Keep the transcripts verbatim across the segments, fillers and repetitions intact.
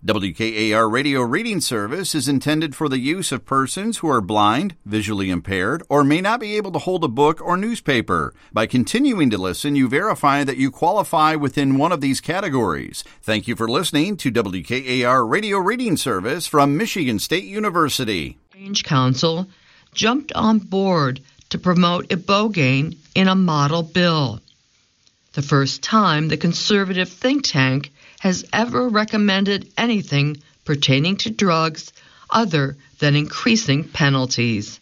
W K A R Radio Reading Service is intended for the use of persons who are blind, visually impaired, or may not be able to hold a book or newspaper. By continuing to listen, you verify that you qualify within one of these categories. Thank you for listening to W K A R Radio Reading Service from Michigan State University. Range Council jumped on board to promote ibogaine in a model bill. The first time the conservative think tank has ever recommended anything pertaining to drugs other than increasing penalties.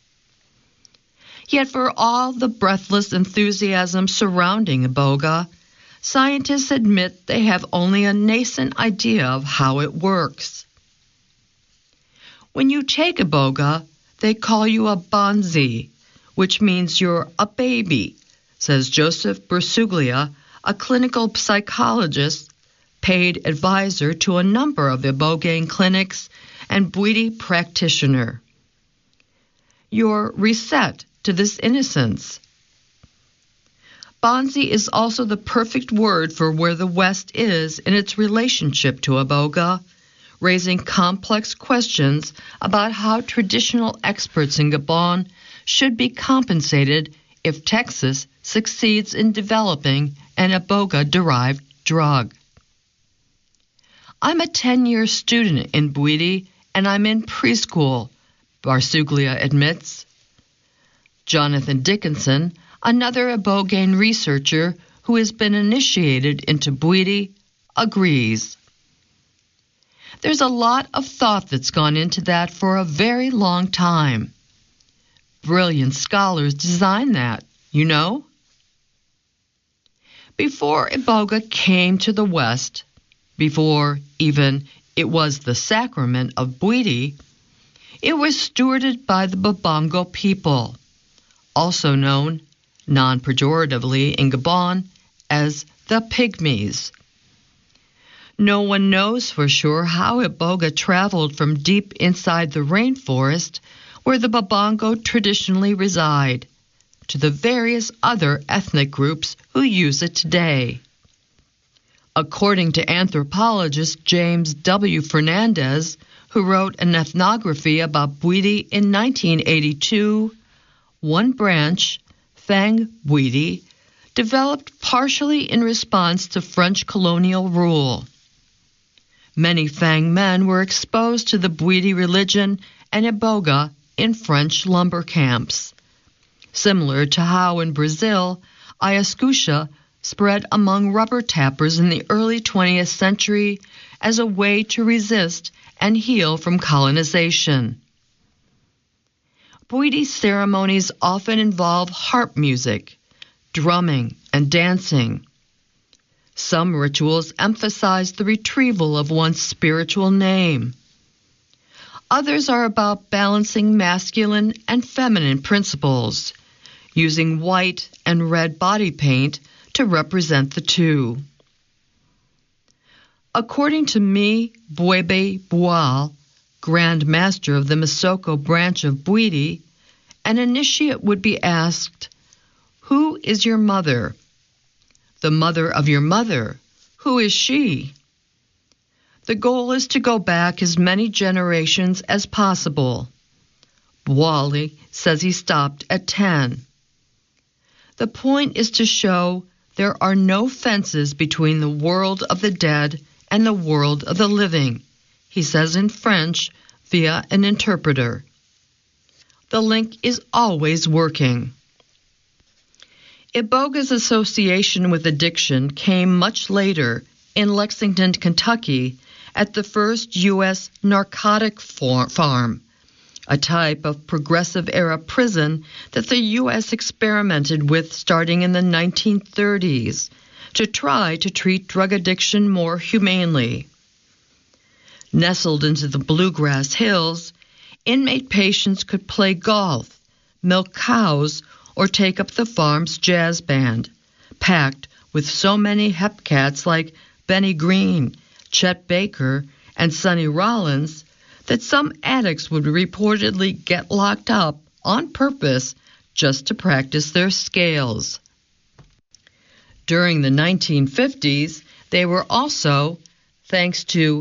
Yet for all the breathless enthusiasm surrounding iboga, scientists admit they have only a nascent idea of how it works. When you take iboga, they call you a bonzi, which means you're a baby, says Joseph Bursuglia, a clinical psychologist, paid advisor to a number of ibogaine clinics and Bwiti practitioner. You're reset to this innocence. Bonzi is also the perfect word for where the West is in its relationship to iboga, raising complex questions about how traditional experts in Gabon should be compensated if Texas succeeds in developing an iboga-derived drug. I'm a ten-year student in Bwiti, and I'm in preschool, Bursuglia admits. Jonathan Dickinson, another ibogaine researcher who has been initiated into Bwiti, agrees. There's a lot of thought that's gone into that for a very long time. Brilliant scholars designed that, you know? Before iboga came to the West, before even it was the sacrament of Bwiti, it was stewarded by the Babongo people, also known, non-pejoratively in Gabon, as the Pygmies. No one knows for sure how iboga traveled from deep inside the rainforest where the Babongo traditionally reside, to the various other ethnic groups who use it today. According to anthropologist James W. Fernandez, who wrote an ethnography about Bwiti in nineteen eighty-two, one branch, Fang Bwiti, developed partially in response to French colonial rule. Many Fang men were exposed to the Bwiti religion and iboga in French lumber camps, similar to how in Brazil, Ayacucho spread among rubber tappers in the early twentieth century as a way to resist and heal from colonization. Bwiti ceremonies often involve harp music, drumming, and dancing. Some rituals emphasize the retrieval of one's spiritual name. Others are about balancing masculine and feminine principles, using white and red body paint to represent the two. According to me, Bwebe Boal, Grand Master of the Masoko branch of Bwiti, an initiate would be asked, "Who is your mother?" "The mother of your mother. Who is she?" The goal is to go back as many generations as possible. Boali says he stopped at ten. The point is to show there are no fences between the world of the dead and the world of the living, he says in French via an interpreter. The link is always working. Iboga's association with addiction came much later in Lexington, Kentucky, at the first U S narcotic farm, a type of progressive-era prison that the U S experimented with starting in the nineteen thirties to try to treat drug addiction more humanely. Nestled into the Bluegrass Hills, inmate patients could play golf, milk cows, or take up the farm's jazz band, packed with so many hepcats like Benny Green, Chet Baker, and Sonny Rollins that some addicts would reportedly get locked up on purpose just to practice their scales. During the nineteen fifties, they were also, thanks to